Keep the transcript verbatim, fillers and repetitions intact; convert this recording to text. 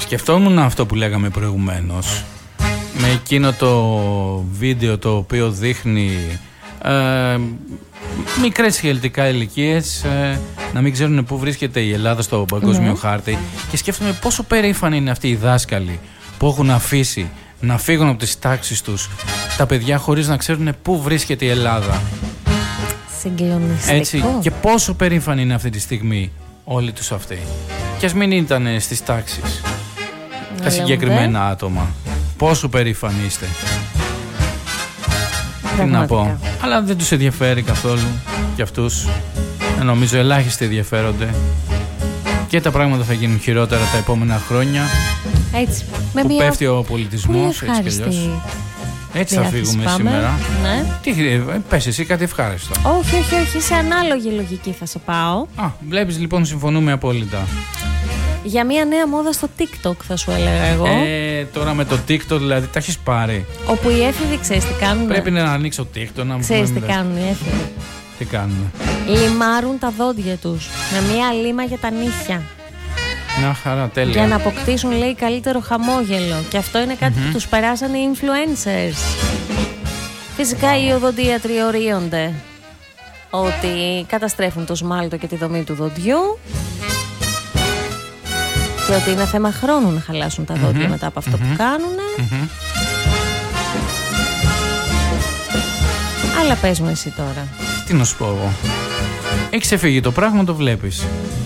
Σκεφτόμουν αυτό που λέγαμε προηγουμένως, με εκείνο το βίντεο το οποίο δείχνει ε, μικρές σχετικά ηλικίες ε, να μην ξέρουν πού βρίσκεται η Ελλάδα στο παγκόσμιο ναι. χάρτη, και σκέφτομαι πόσο περήφανοι είναι αυτοί οι δάσκαλοι που έχουν αφήσει να φύγουν από τις τάξεις τους τα παιδιά χωρίς να ξέρουν πού βρίσκεται η Ελλάδα. Συγκλονιστικό. Έτσι, και πόσο περήφανοι είναι αυτή τη στιγμή όλοι τους αυτοί. Και ας μην ήταν στις τάξεις τα συγκεκριμένα δε. άτομα. Πόσο περήφανοι είστε. Τι να πω. Αλλά δεν τους ενδιαφέρει καθόλου και αυτούς. Νομίζω ελάχιστοι ενδιαφέρονται. Και τα πράγματα θα γίνουν χειρότερα τα επόμενα χρόνια. Έτσι. Με που μια... πέφτει ο πολιτισμός. Έτσι κι αλλιώς. Έτσι θα φύγουμε πάμε. σήμερα. Ναι. Τι, πες εσύ κάτι ευχάριστο. Όχι, όχι, όχι. Σε ανάλογη λογική θα σε πάω. Α, βλέπεις λοιπόν, συμφωνούμε απόλυτα. Για μια νέα μόδα στο TikTok θα σου έλεγα εγώ. Ε, τώρα με το TikTok δηλαδή τα έχεις πάρει. Όπου οι έφηβοι ξέρεις τι κάνουν. Πρέπει να ανοίξω TikTok να μου ξέρεις τι κάνουν οι έφηβοι. Τι κάνουν. Λιμάρουν τα δόντια τους με μια λίμα για τα νύχια. Μια χαρά, τέλεια. Για να αποκτήσουν, λέει, καλύτερο χαμόγελο. Και αυτό είναι κάτι mm-hmm. που τους περάσανε οι influencers. Φυσικά οι οδοντίατροι ορίονται ότι καταστρέφουν το σμάλτο και τη δομή του δοντιού και ότι είναι θέμα χρόνου να χαλάσουν τα δόντια mm-hmm. μετά από αυτό mm-hmm. που κάνουν. Mm-hmm. Αλλά πες μου εσύ τώρα. Τι να σου πω εγώ. Έχεις ξεφύγει το πράγμα, το βλέπεις.